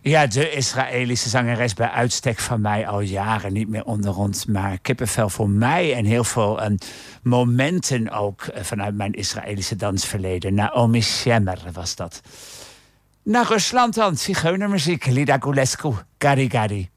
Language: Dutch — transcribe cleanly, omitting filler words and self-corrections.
Ja, de Israëlische zangeres bij uitstek van mij al jaren niet meer onder ons. Maar kippenvel voor mij en heel veel momenten ook vanuit mijn Israëlische dansverleden. Naomi Shemer was dat. Naar Rusland dan, zigeunermuziek, Lida Gulescu, Gari Gari.